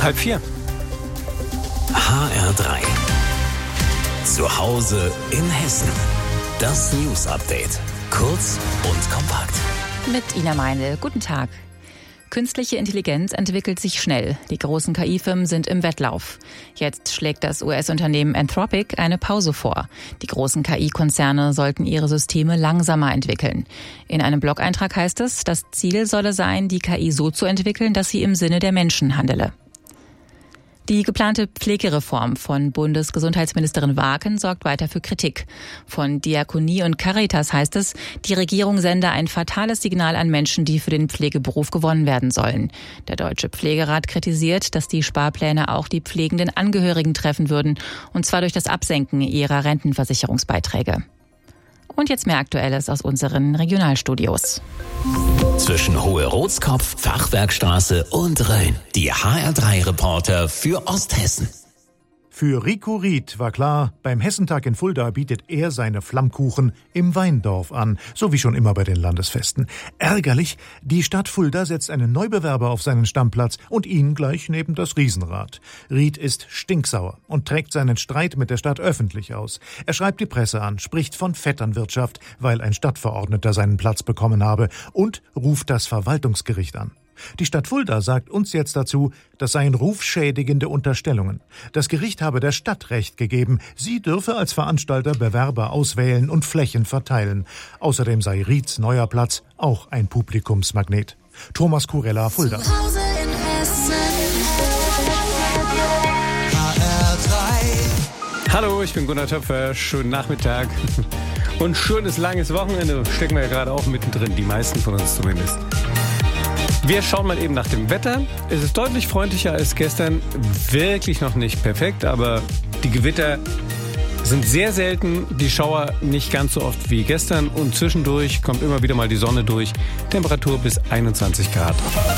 3:30. HR3. Zu Hause in Hessen. Das News-Update. Kurz und kompakt. Mit Ina Meinl. Guten Tag. Künstliche Intelligenz entwickelt sich schnell. Die großen KI-Firmen sind im Wettlauf. Jetzt schlägt das US-Unternehmen Anthropic eine Pause vor. Die großen KI-Konzerne sollten ihre Systeme langsamer entwickeln. In einem Blog-Eintrag heißt es, das Ziel solle sein, die KI so zu entwickeln, dass sie im Sinne der Menschen handele. Die geplante Pflegereform von Bundesgesundheitsministerin Waaken sorgt weiter für Kritik. Von Diakonie und Caritas heißt es, die Regierung sende ein fatales Signal an Menschen, die für den Pflegeberuf gewonnen werden sollen. Der Deutsche Pflegerat kritisiert, dass die Sparpläne auch die pflegenden Angehörigen treffen würden, und zwar durch das Absenken ihrer Rentenversicherungsbeiträge. Und jetzt mehr Aktuelles aus unseren Regionalstudios. Zwischen Hohe-Rotskopf, Fachwerkstraße und Rhön. Die HR3-Reporter für Osthessen. Für Rico Ried war klar, beim Hessentag in Fulda bietet er seine Flammkuchen im Weindorf an, so wie schon immer bei den Landesfesten. Ärgerlich, die Stadt Fulda setzt einen Neubewerber auf seinen Stammplatz und ihn gleich neben das Riesenrad. Ried ist stinksauer und trägt seinen Streit mit der Stadt öffentlich aus. Er schreibt die Presse an, spricht von Vetternwirtschaft, weil ein Stadtverordneter seinen Platz bekommen habe, und ruft das Verwaltungsgericht an. Die Stadt Fulda sagt uns jetzt dazu, das seien rufschädigende Unterstellungen. Das Gericht habe der Stadt Recht gegeben. Sie dürfe als Veranstalter Bewerber auswählen und Flächen verteilen. Außerdem sei Rieds neuer Platz auch ein Publikumsmagnet. Thomas Kurella, Fulda. Hallo, ich bin Gunnar Töpfer. Schönen Nachmittag. Und schönes, langes Wochenende. Stecken wir ja gerade auch mittendrin, die meisten von uns zumindest. Wir schauen mal eben nach dem Wetter. Es ist deutlich freundlicher als gestern. Wirklich noch nicht perfekt, aber die Gewitter sind sehr selten. Die Schauer nicht ganz so oft wie gestern. Und zwischendurch kommt immer wieder mal die Sonne durch. Temperatur bis 21 Grad.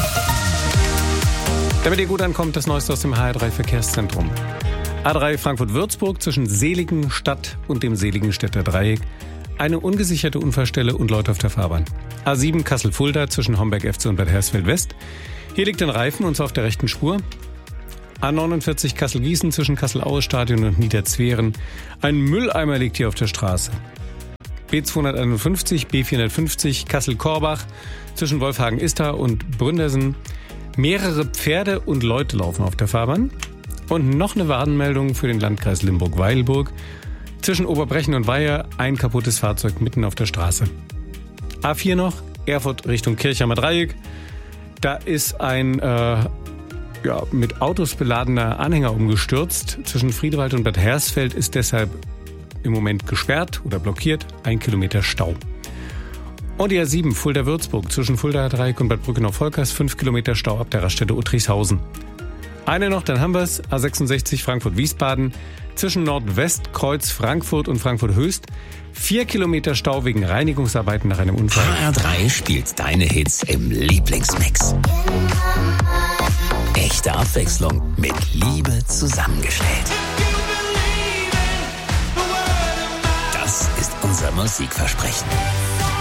Damit ihr gut ankommt, das Neueste aus dem HR3 Verkehrszentrum. A3 Frankfurt-Würzburg zwischen Seligenstadt und dem Seligenstädter Dreieck. Eine ungesicherte Unfallstelle und Leute auf der Fahrbahn. A7 Kassel-Fulda zwischen Homberg-Efze und Bad Hersfeld-West. Hier liegt ein Reifen, und zwar auf der rechten Spur. A49 Kassel-Gießen zwischen Kassel-Aue-Stadion und Niederzweren. Ein Mülleimer liegt hier auf der Straße. B251, B450 Kassel-Korbach zwischen Wolfhagen-Istar und Bründersen. Mehrere Pferde und Leute laufen auf der Fahrbahn. Und noch eine Warnmeldung für den Landkreis Limburg-Weilburg. Zwischen Oberbrechen und Weiher ein kaputtes Fahrzeug mitten auf der Straße. A4 noch, Erfurt Richtung Kirchheimer Dreieck. Da ist ein mit Autos beladener Anhänger umgestürzt. Zwischen Friedewald und Bad Hersfeld ist deshalb im Moment gesperrt oder blockiert. 1 Kilometer Stau. Und die A7 Fulda-Würzburg zwischen Fulda Dreieck und Bad Brückenau-Volkers 5 Kilometer Stau ab der Raststätte Uttrichshausen. Eine noch, dann haben wir es. A66 Frankfurt-Wiesbaden zwischen Nordwestkreuz Frankfurt und Frankfurt-Höchst. 4 Kilometer Stau wegen Reinigungsarbeiten nach einem Unfall. HR3 spielt deine Hits im Lieblingsmix. Echte Abwechslung mit Liebe zusammengestellt. Das ist unser Musikversprechen.